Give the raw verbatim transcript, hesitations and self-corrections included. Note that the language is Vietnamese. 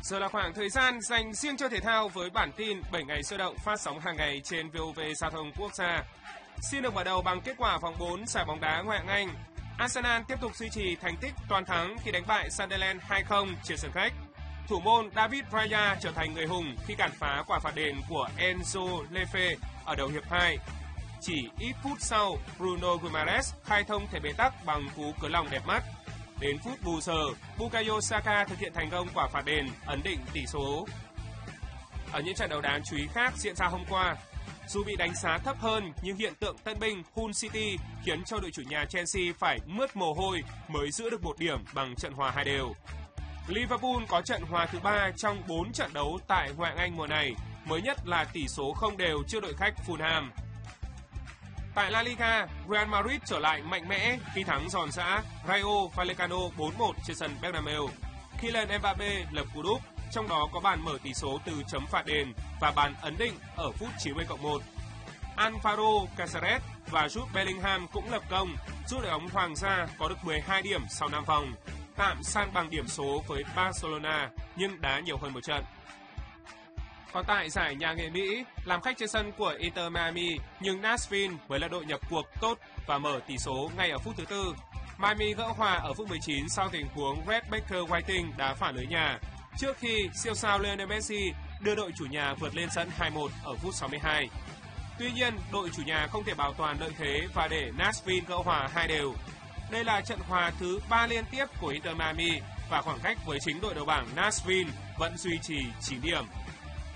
Giờ là khoảng thời gian dành riêng cho thể thao với bản tin bảy ngày sôi động phát sóng hàng ngày trên vê o vê Giao thông Quốc gia. Xin được mở đầu bằng kết quả vòng bốn giải bóng đá Ngoại hạng Anh. Arsenal tiếp tục duy trì thành tích toàn thắng khi đánh bại Sunderland hai không trên sân khách. Thủ môn David Raya trở thành người hùng khi cản phá quả phạt đền của Enzo Lefe ở đầu hiệp hai. Chỉ ít phút sau, Bruno Guimaraes khai thông thế bế tắc bằng cú cứa lòng đẹp mắt. Đến phút bù giờ, Bukayo Saka thực hiện thành công quả phạt đền ấn định tỷ số. Ở những trận đấu đáng chú ý khác diễn ra hôm qua, dù bị đánh giá thấp hơn nhưng hiện tượng tân binh Hull City khiến cho đội chủ nhà Chelsea phải mướt mồ hôi mới giữ được một điểm bằng trận hòa hai đều. Liverpool có trận hòa thứ ba trong bốn trận đấu tại Ngoại hạng Anh mùa này, mới nhất là tỷ số không đều trước đội khách Fulham. Tại La Liga, Real Madrid trở lại mạnh mẽ khi thắng giòn giã Rayo Vallecano bốn một trên sân Bernabeu. Kylian Mbappe lập cú đúp, trong đó có bàn mở tỷ số từ chấm phạt đền và bàn ấn định ở phút chín mươi cộng một. Alvaro Caceres và Jude Bellingham cũng lập công, giúp đội bóng Hoàng gia có được mười hai điểm sau năm vòng, tạm san bằng điểm số với Barcelona nhưng đá nhiều hơn một trận. Còn tại giải nhà nghề Mỹ, làm khách trên sân của Inter Miami, nhưng Nashville mới là đội nhập cuộc tốt và mở tỷ số ngay ở phút thứ tư. Miami gỡ hòa ở phút mười chín sau tình huống Red Baker Whiting đá phản lưới nhà, trước khi siêu sao Lionel Messi đưa đội chủ nhà vượt lên sân hai một ở phút sáu mươi hai. Tuy nhiên, đội chủ nhà không thể bảo toàn lợi thế và để Nashville gỡ hòa hai đều. Đây là trận hòa thứ ba liên tiếp của Inter Miami và khoảng cách với chính đội đầu bảng Nashville vẫn duy trì chín điểm.